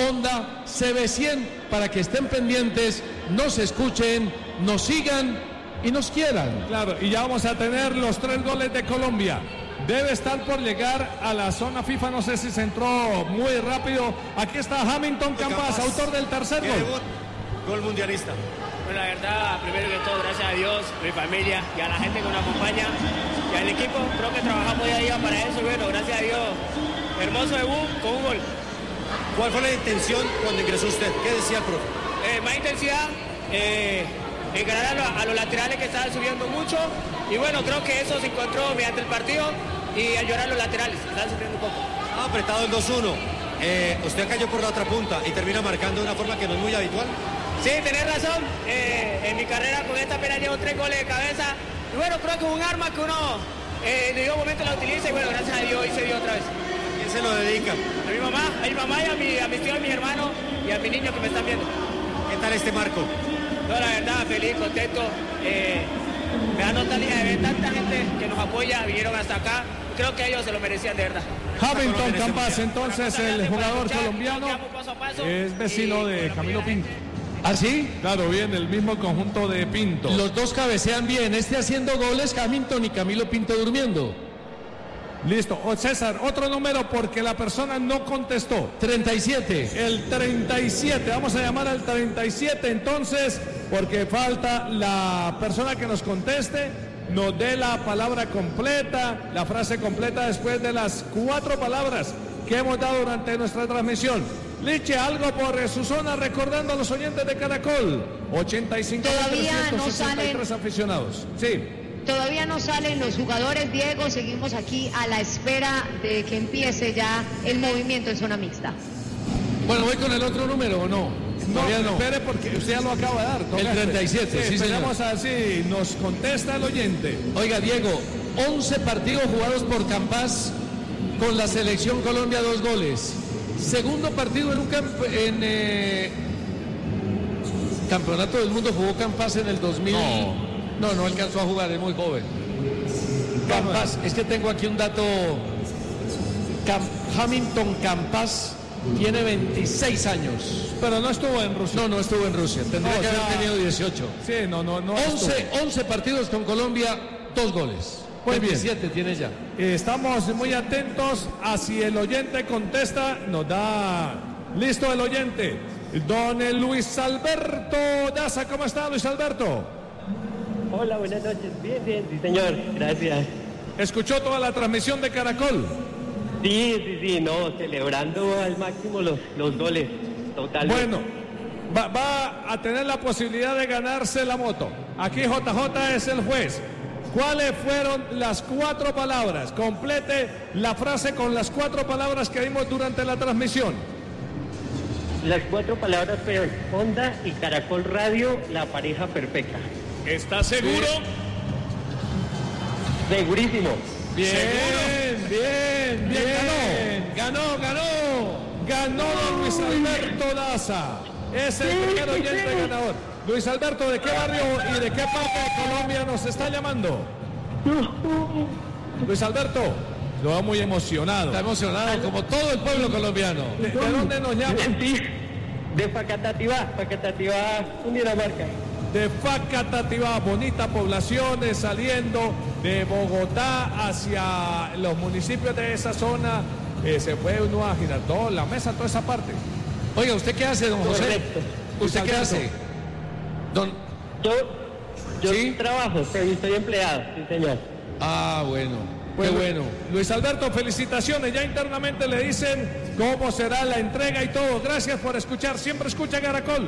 Honda CB100 para que estén pendientes, nos escuchen, nos sigan y nos quieran. Claro, y ya vamos a tener los 3 goles de Colombia. Debe estar por llegar a la zona FIFA, no sé si se entró muy rápido. Aquí está Hamilton Campas, autor del tercer gol. Gol mundialista. Bueno, la verdad, primero que todo, gracias a Dios, a mi familia y a la gente que nos acompaña y al equipo. Creo que trabajamos día a día para eso y bueno, gracias a Dios, hermoso debut con un gol. ¿Cuál fue la intención cuando ingresó usted? ¿Qué decía el profe? Más intensidad, encarar a los laterales que estaban subiendo mucho y bueno, creo que eso se encontró mediante el partido y al llorar los laterales, estaban sufriendo un poco. Apretado el 2-1. Usted cayó por la otra punta y termina marcando de una forma que no es muy habitual. Sí, tenés razón. En mi carrera con esta pena llevo 3 goles de cabeza. Y bueno, creo que es un arma que uno en ningún momento la utiliza y bueno, gracias a Dios hoy se dio otra vez. ¿A quién se lo dedica? A mi mamá y a mis tíos, a mis hermanos y a mis niños que me están viendo. ¿Qué tal este marco? No, la verdad, feliz, contento. Me da nostalgia de ver tanta gente que nos apoya, vinieron hasta acá. Creo que ellos se lo merecían de verdad. Hamilton Campas, entonces el jugador colombiano, es vecino de Camilo Pinto. ¿Ah, sí? Claro, bien, el mismo conjunto de Pinto. Los dos cabecean bien, este haciendo goles, Hamilton y Camilo Pinto durmiendo. Listo, César, otro número porque la persona no contestó. 37. El 37, vamos a llamar al 37 entonces, porque falta la persona que nos conteste, nos dé la palabra completa, la frase completa después de las 4 palabras que hemos dado durante nuestra transmisión. Liche, algo por su zona, recordando a los oyentes de Caracol. 85.363 aficionados. Sí. Todavía no salen los jugadores, Diego, seguimos aquí a la espera de que empiece ya el movimiento en zona mixta. Bueno, ¿voy con el otro número o no? No, espere porque usted ya lo acaba de dar. El 37, sí, señor. Esperamos así, nos contesta el oyente. Oiga, Diego, 11 partidos jugados por Campas con la selección Colombia, 2 goles. Segundo partido en Campeonato del Mundo jugó Campas en el 2000. No alcanzó a jugar, es muy joven. Campas, es que tengo aquí un dato. Hamilton Campas tiene 26 años. Pero no estuvo en Rusia. No estuvo en Rusia. Tendría que haber tenido 18. Sí, no. 11 partidos con Colombia, 2 goles. Muy 27 bien. Tiene ya. Estamos muy atentos a si el oyente contesta, nos da listo el oyente. Don Luis Alberto Daza, ¿cómo está Luis Alberto? Hola, buenas noches. Bien, sí señor, gracias. ¿Escuchó toda la transmisión de Caracol? Sí, no, celebrando al máximo los goles, totalmente. Bueno, va a tener la posibilidad de ganarse la moto. Aquí JJ es el juez. ¿Cuáles fueron las 4 palabras? Complete la frase con las 4 palabras que vimos durante la transmisión. Las 4 palabras fueron Honda y Caracol Radio, la pareja perfecta. ¿Estás seguro? Segurísimo. Bien. Ganó don Luis Alberto Daza. Es el primer oyente ganador. Luis Alberto, ¿de qué barrio y de qué parte de Colombia nos está llamando? Luis Alberto, lo veo muy emocionado. Está emocionado como todo el pueblo colombiano. ¿De dónde nos llama? De Facatativá, Cundinamarca. De Facatativá, bonita población, saliendo de Bogotá hacia los municipios de esa zona. Se fue uno a Girardot, La Mesa, toda esa parte. Oiga, ¿usted qué hace, don José? Correcto. ¿Usted qué hace? Yo ¿Sí? trabajo, estoy empleado, sí señor. Ah, bueno. Qué Bueno. bueno. Luis Alberto, felicitaciones. Ya internamente le dicen cómo será la entrega y todo. Gracias por escuchar. Siempre escucha Caracol.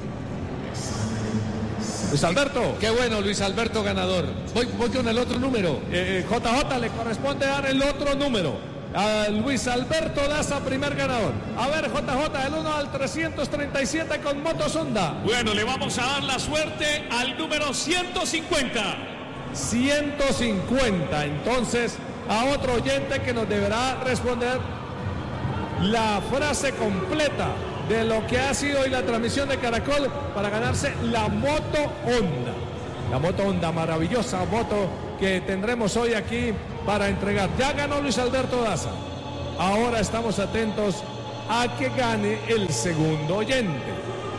Luis Alberto. Qué bueno, Luis Alberto ganador. Voy con el otro número. JJ, le corresponde dar el otro número. A Luis Alberto Daza, primer ganador. A ver, JJ, el 1 al 337 con motos Honda. Bueno, le vamos a dar la suerte al número 150. 150. Entonces, a otro oyente que nos deberá responder la frase completa de lo que ha sido hoy la transmisión de Caracol para ganarse la moto Honda. La moto Honda, maravillosa moto que tendremos hoy aquí para entregar. Ya ganó Luis Alberto Daza. Ahora estamos atentos a que gane el segundo oyente.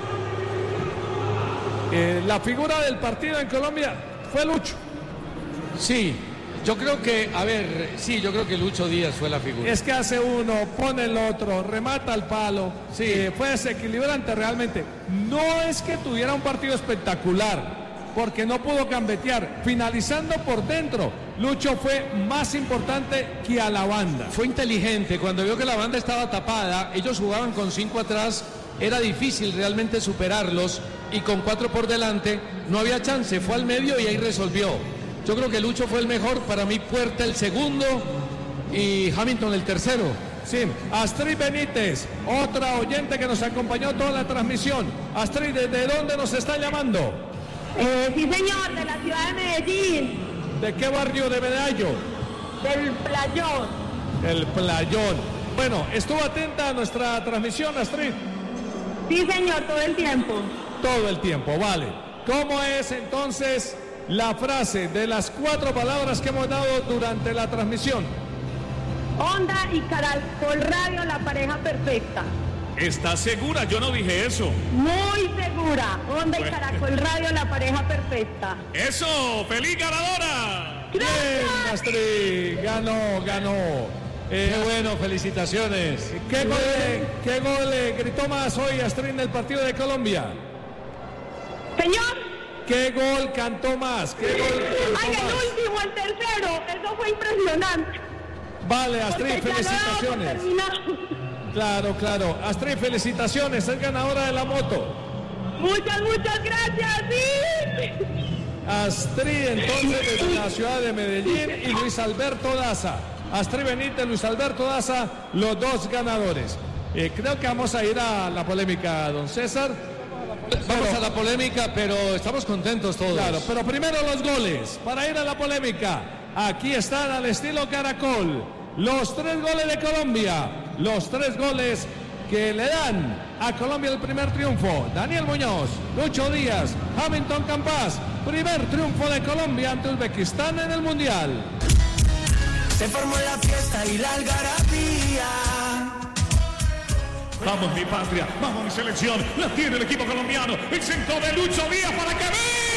La figura del partido en Colombia fue Lucho. Sí, yo creo que, yo creo que Lucho Díaz fue la figura. Es que hace uno, pone el otro, remata al palo. Sí. Fue desequilibrante realmente. No es que tuviera un partido espectacular, porque no pudo gambetear. Finalizando por dentro, Lucho fue más importante que a la banda. Fue inteligente, cuando vio que la banda estaba tapada, ellos jugaban con 5 atrás, era difícil realmente superarlos, y con 4 por delante no había chance, fue al medio y ahí resolvió. Yo creo que Lucho fue el mejor, para mí Puerta el segundo y Hamilton el tercero. Sí, Astrid Benítez, otra oyente que nos acompañó toda la transmisión. Astrid, ¿desde dónde nos está llamando? Sí, señor, de la ciudad de Medellín. ¿De qué barrio de Medallo? Del Playón. El Playón. Bueno, ¿estuvo atenta a nuestra transmisión, Astrid? Sí, señor, todo el tiempo. Todo el tiempo, vale. ¿Cómo es entonces la frase de las 4 palabras que hemos dado durante la transmisión? Onda y Caracol Radio, la pareja perfecta. ¿Estás segura? Yo no dije eso. Muy segura. Onda y Caracol Radio, la pareja perfecta. ¡Eso! ¡Feliz ganadora! Bien, Astrid, ganó. Qué bueno, felicitaciones. ¿Qué gol gritó más hoy Astrid en el partido de Colombia? Señor. ¿Qué gol cantó más? ¿Qué gol gritó Ay, el más? último, el tercero. Eso fue impresionante. Vale, Astrid, felicitaciones. Claro. Astrid, felicitaciones. Es ganadora de la moto. Muchas gracias. Sí. Astrid, entonces, desde la ciudad de Medellín, y Luis Alberto Daza. Astrid Benítez, Luis Alberto Daza, los 2 ganadores. Creo que vamos a ir a la polémica, don César. Vamos a la polémica, pero estamos contentos todos. Claro, pero primero los goles. Para ir a la polémica, aquí están al estilo Caracol. Los 3 goles de Colombia. Los 3 goles que le dan a Colombia el primer triunfo. Daniel Muñoz, Lucho Díaz, Hamilton Campas. Primer triunfo de Colombia ante Uzbekistán en el Mundial. Se formó la fiesta y la algarabía. Vamos mi patria, vamos mi selección, la tiene el equipo colombiano, el centro de Lucho Díaz para que